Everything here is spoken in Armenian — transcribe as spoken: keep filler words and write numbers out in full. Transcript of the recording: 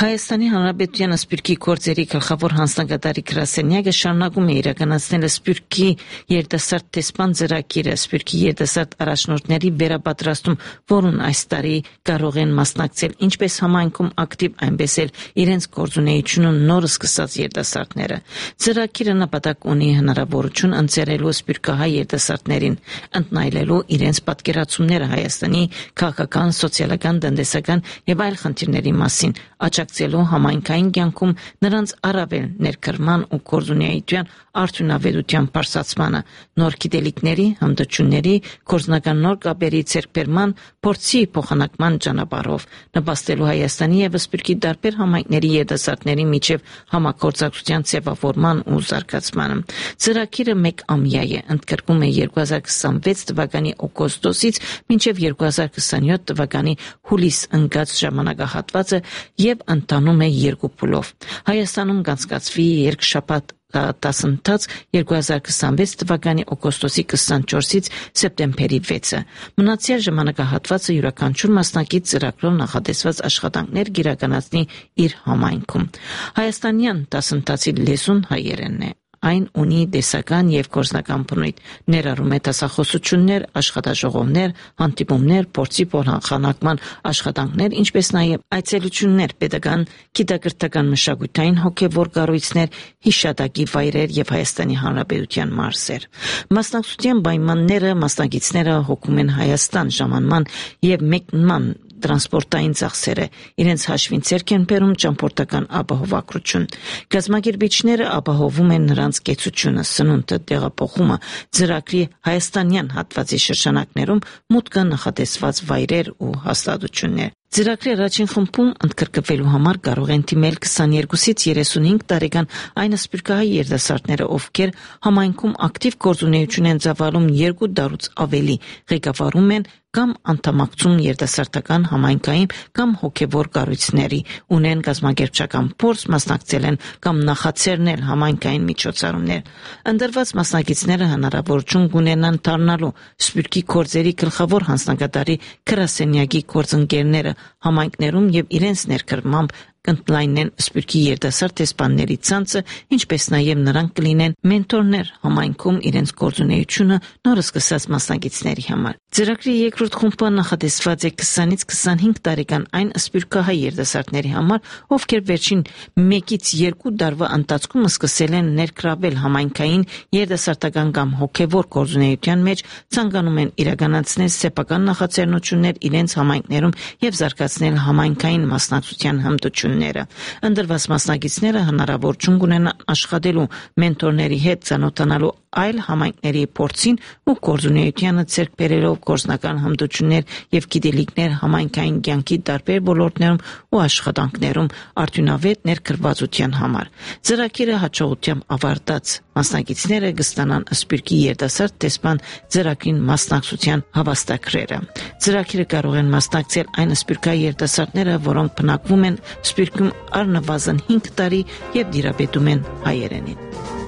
Հայաստանի Հանրապետության Սփյուռքի գործերի գլխավոր հանձնագետի գրասենյակը շարունակում է իրականացնել Սփյուռքի երիտասարդ տեսփան ծրագիրը Սփյուռքի երիտասարդ առաջնորդների վերապատրաստում, որուն այս տարի կարող են մասնակցել ինչպես համայնքում ակտիվ, այնպես էլ իրենց գործունեությունը նոր սկսած երիտասարդները։ Ծրագիրը նպատակ ունի հնարավորություն ընձեռելու սփյուռքահայ երիտասարդներին ընդնայելու իրենց պատկերացումները Հայաստանի քաղաքական, սոցիալական, տնտեսական եւ այլ խնդիրների մասին, աջակցելու համայնքային կյանքում նրանց առավել ներկրման ու գործունեության արդյունավետության բարձրացմանը, նոր գիտելիքների, հմտությունների, գործնական նոր կապերի ձեռքբերման, փորձի փոխանակման ճանապարհով, նպաստելու Հայաստանի եւ Սփյուռքի տարբեր համայնքների երիտասարդների միջև համագործակցության ձևավորման ու զարգացմանը։ Ծրագիրը մեկ ամյա է, ընդգրկում է երկու հազար քսանվեց թվականի օգոստոսից մինչև երկու հազար քսանյոթ թվականի հուլիս ընկած ժամանակահատվածը եւ ընթանում է երկու փուլով։ Հայաստանում կանցկացվի երկշաբաթ դասընթաց երկու հազար քսանվեց թվականի օգոստոսի քսանչորսից սեպտեմբերի վեցը։ Մնացյալ ժամանակահատվածը յուրաքանչյուր մասնակից ծրագրով նախատեսված աշխատանքներ կիրականացնի իր համայնքում։ Հայաստանյան դասընթացի լեզուն հայերենն է։ Այն ունի տեսական եւ գործնական բնույթ, ներառում է դասախոսություններ, աշխատաժողովներ, հանդիպումներ, փորձի փոխանակման աշխատանքներ, ինչպես նաեւ այցելություններ, պետական, գիտակրթական, մշակութային, հոգեվոր կառույցներ, հիշատակի վայրեր եւ Հայաստանի Հանրապետության մարզեր։ Մասնակցության պայմանները մասնակիցները հոգում են Հայաստան ժամանման եւ մեկնման տրանսպորտային ծախսերը, իրենց հաշվին ձեռք են բերում ճամփորդական ապահովագրություն։ Գազམ་ագերբիչները ապահովում են նրանց կեցությունը, սնունդը, տեղափոխումը, ծրագրի հայաստանյան հատվածի շրջանակներում մուտքը նախատեսված վայրեր ու հաստատություններ։ Ծրագրի առաջին խմբում ընդգրկվելու համար կարող են դիմել քսաներկուսից երեսունհինգ տարեկան այն սփյուռքահայ երիտասարդները, ովքեր համայնքում ակտիվ գործունեություն են ծավալում երկու տարուց ավելի, ղեկավարում են կամ անդամակցում երիտասարդական համայնքային կամ հոգեվոր կառույցների, ունեն գազམ་ագերբչական փորձ, մասնակցել են կամ նախաձեռնել համայնքային միջոցառումներ։ Ընդրված մասնակիցները հնարավորություն կունենան դառնալու Սփյուռքի գործերի գլխավոր հանձնագետի գրասենյակի գործընկերները համայնքներում եւ իրենց ներկրմամբ կընդլայնեն Սփյուռքի երիտասարդ տեսփանների ցանցը, ինչպես նաև նրանք կլինեն մենտորներ համայնքում իրենց գործունեությունը նոր սկսած մասնակիցների համար։ Ծրագրի երկրորդ խումբը նախատեսված է քսանից քսանհինգ տարեկան այն սփյուռքահայ երիտասարդների համար, ովքեր վերջին մեկից երկու տարվա ընթացքում սկսել են ներգրավել համայնքային երիտասարդական կամ հոգեվոր գործունեության մեջ, ցանկանում են իրականացնել սեփական նախաձեռնություններ իրենց համայնքներում եւ զարգացնել համայնքային մասնակցության հմտությունները։ Ընդրված մասնակիցները հնարավորություն կունենան աշխատելու մենտորների հետ, ծանոթանալու այլ համայնքների փորձին ու գործունեությանը ձեռք բերելով գործնական հմտություններ եւ գիտելիքներ համայնքային կյանքի տարբեր ոլորտներում ու աշխատանքներում արդյունավետ ներգրավվածության համար։ Ծրագիրը հաջողությամբ ավարտած մասնակիցները կստանան Սփյուռքի երիտասարդ տեսփան ծրագրին մասնակցության հավաստագրերը։ Ծրագիրը կարող են մասնակցել այն սփյուռքահայ երիտասարդները, որոնք բնակվում են Սփյուռքում առնվազն հինգ տարի եւ դիրապետում են հայերենին։